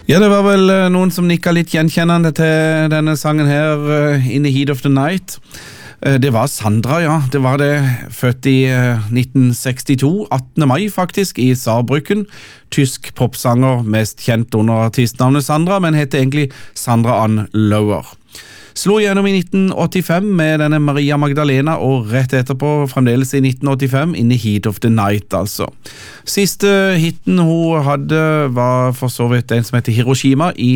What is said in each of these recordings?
Ja, det var vel noen som nikket litt gjenkjennende til denne sangen her, In the Heat of the Night. Det var Sandra, ja. Det var det. Født i 1962, 18. mai faktisk, i Saarbrücken. Tysk popsanger, mest kjent under artistnavnet Sandra, men heter egentlig Sandra Ann Lower. Slo gjennom i 1985 med denne Maria Magdalena, og rett etterpå fremdeles i 1985 In the Heat of the Night, altså. Siste hitten hun hadde var for så vidt en som heter Hiroshima i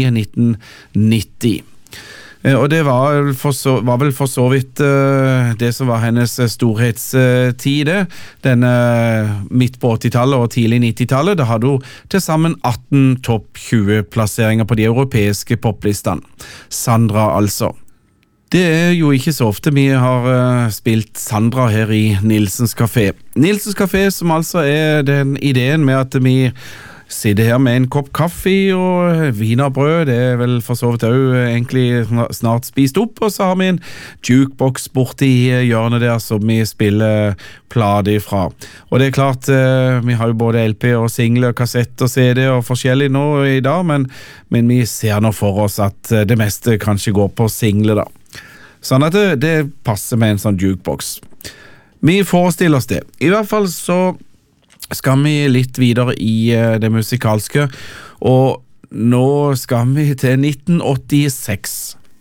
1990. Og det var vel for så vidt det som var hennes storhetstid, denne midt på 80-tallet og tidlig 90-tallet. Da hadde hun til sammen 18 topp 20-plasseringer på de europeiske poplistene. Sandra, altså. Det er jo ikke så ofte vi har spilt Sandra her i Nilsens Café. Nilsens Café som altså er den ideen med at vi sitter her med en kopp kaffe og wienerbrød, det er vel for så vidt også egentlig snart spist opp, og så har vi en jukebox borti hjørnet der som vi spiller plater fra. Og det er klart, vi har jo både LP og single, kassett og CD og forskjellig nå i dag, men vi ser nå for oss at det meste kanskje går på single da. Sånn at det passer med en sånn jukebox. Vi forestiller oss det. I hvert fall så skal vi litt videre i det musikalske, og nå skal vi til 1986.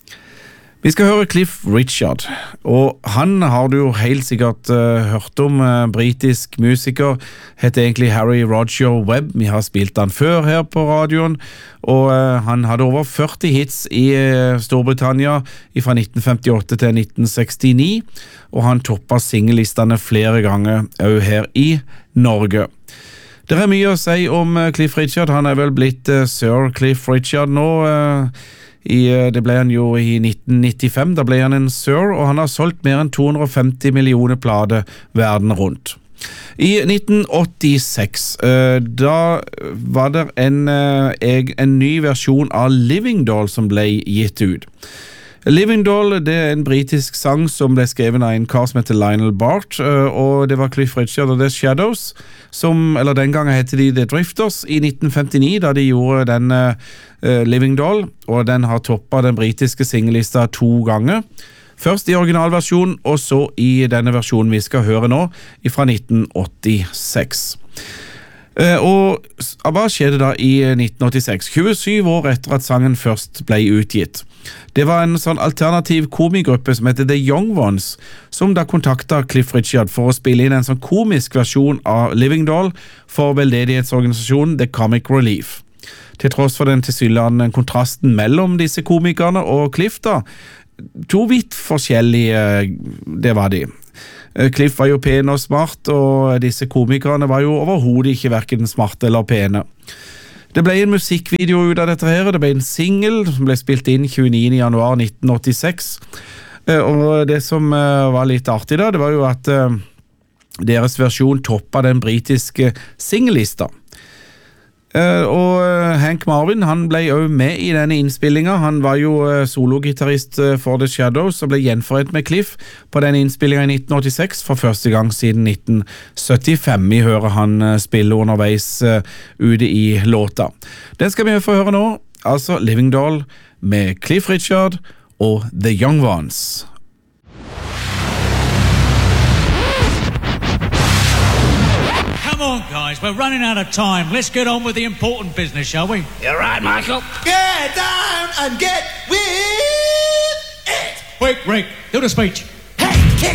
Vi skal høre Cliff Richard, og han har du jo helt sikkert hørt om, britisk musiker, heter egentlig Harry Roger Webb. Vi har spilt han før her på radioen, og han hadde over 40 hits i Storbritannia fra 1958 til 1969, og han toppet singellistene flere ganger også her i Norge. Det er mye å si om Cliff Richard. Han er vel blitt Sir Cliff Richard nå. Det ble han jo i 1995, da ble han en Sir, og han har solgt mer enn 250 millioner plater verden rundt. I 1986, da var det en ny versjon av Living Doll som ble gitt ut. Living Doll, det er en britisk sang som ble skrevet av en kar som heter Lionel Bart, og det var Cliff Richard og The Shadows, eller den gangen heter de The Drifters, i 1959 da de gjorde den Living Doll, og den har toppet den britiske singellista 2 ganger. Først i originalversjonen, og så i denne versjonen vi skal høre nå, fra 1986. Og hva skjedde da i 1986? 27 år etter at sangen først ble utgitt. Det var en sånn alternativ komigruppe som heter The Young Ones, som da kontaktet Cliff Richard for å spille inn en sånn komisk versjon av Living Doll for veldedighetsorganisasjonen The Comic Relief. Til tross for den tilsynelatende kontrasten mellom disse komikerne og Cliff da, 2 vidt forskjellige, det var de. Cliff var jo pen og smart, og disse komikerne var jo overhodet ikke hverken smarte eller pene. Det ble en musikkvideo ut av dette her, det ble en single som ble spilt inn 29. januar 1986, og det som var litt artig da, det var jo at deres versjon toppet den britiske singellista. Og Hank Marvin, han ble jo med i denne innspillingen. Han var jo sologitarist for The Shadows og ble gjenforent med Cliff på denne innspillingen i 1986 for første gang siden 1975. Vi hører han spille underveis ute i låta. Den skal vi få høre nå, altså Living Doll med Cliff Richard og The Young Ones. Come on, guys, we're running out of time. Let's get on with the important business, shall we? You're right, Michael. Get down and get with it. Quick, Rick, do the speech.